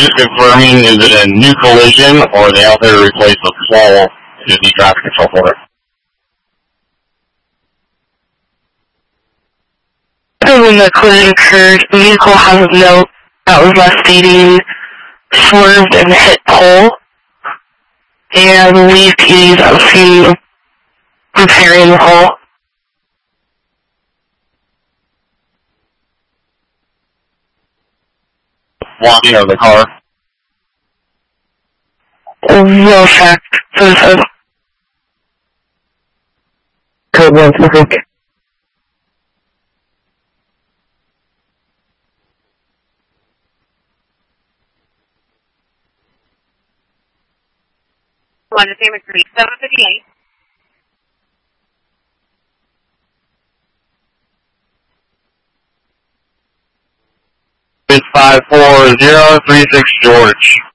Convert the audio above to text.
Just confirming, is it a new collision or they out there to replace a small 50 traffic control for it? When the collision occurred, the vehicle has a note that was left stating swerved and hit pole. And I believe PD's out seen repairing the hole. Walking out of the car. Will check. So it says. Code 1, traffic. London Famous Street, 758. It's 54036 George.